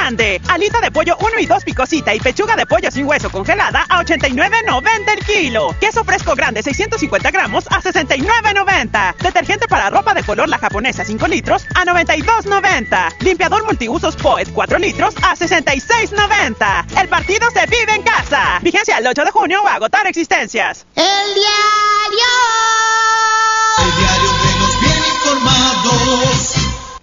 grande. Alita de pollo 1 y 2 picosita y pechuga de pollo sin hueso congelada a $89.90 el kilo. Queso fresco grande 650 gramos a $69.90. Detergente para ropa de color La Japonesa 5 litros a $92.90. Limpiador multiusos Poet 4 litros a $66.90. El partido se vive en casa. Vigencia el 8 de junio o agotar existencias. El diario que nos viene informados.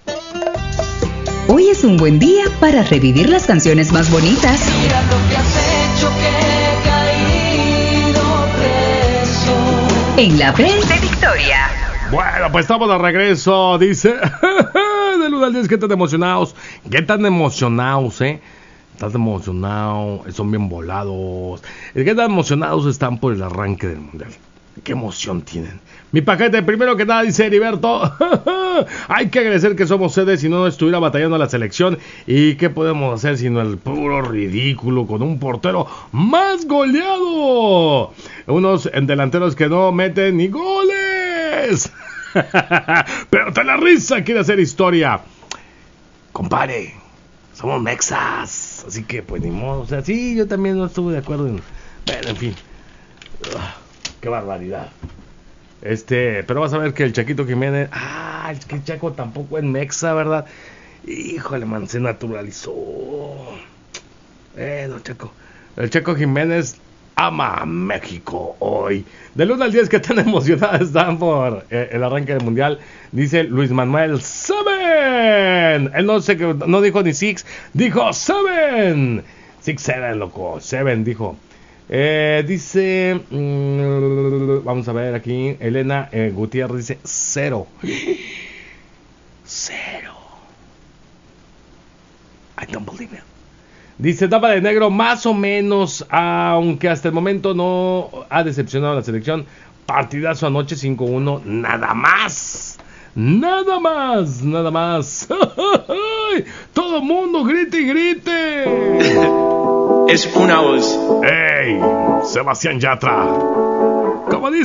Hoy es un buen día para revivir las canciones más bonitas. Mira lo que has hecho, que he caído preso. En la Frente Victoria. Bueno, pues estamos de regreso, dice. Del 1 al 10, ¿qué tan emocionados? ¿Qué tan emocionados, Están emocionados, son bien volados. ¿Qué tan emocionados están por el arranque del mundial? ¿Qué emoción tienen? Mi paquete, primero que nada, dice Heriberto. Hay que agradecer que somos sede, si no estuviera batallando la selección. ¿Y qué podemos hacer sino el puro ridículo con un portero más goleado? Unos delanteros que no meten ni goles. Pero te la risa quiere hacer historia. Compadre, somos mexas. Así que pues ni modo. O sea, sí, yo también no estuve de acuerdo en... Bueno, en fin. Qué barbaridad. Pero vas a ver que el Chaquito Jiménez... es que el Chaco tampoco es mexa, ¿verdad? Híjole, man, se naturalizó. Chaco. El Chaco Jiménez ama a México hoy. Del 1 al 10, ¿qué tan emocionadas están por el arranque del mundial? Dice Luis Manuel, 7. Él no dijo ni 6, dijo 7. 6-7, loco. 7 dijo. Dice, vamos a ver aquí, Elena Gutiérrez dice 0. 0. I don't believe it. Dice Dama de Negro, más o menos, aunque hasta el momento no ha decepcionado a la selección. Partidazo anoche 5-1, nada más. Todo mundo grite y grite. Es una voz. ¡Ey! Sebastián Yatra.